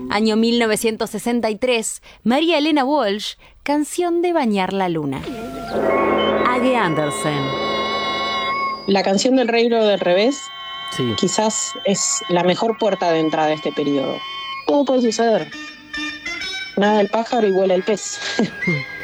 Año 1963, María Elena Walsh, Canción de bañar la luna. Agge Andersen. La canción del reino del revés Sí. quizás es la mejor puerta de entrada a este periodo. Todo puede suceder. Nada el pájaro y vuela el pez.